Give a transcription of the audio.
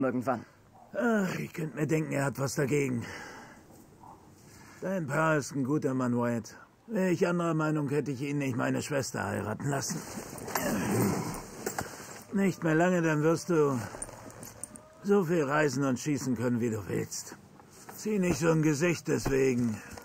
Irgendwann. Ach, ich könnte mir denken, er hat was dagegen. Dein Paar ist ein guter Mann, Wyatt. Wäre ich anderer Meinung, hätte ich ihn nicht meine Schwester heiraten lassen. Nicht mehr lange, dann wirst du so viel reisen und schießen können, wie du willst. Zieh nicht so ein Gesicht deswegen.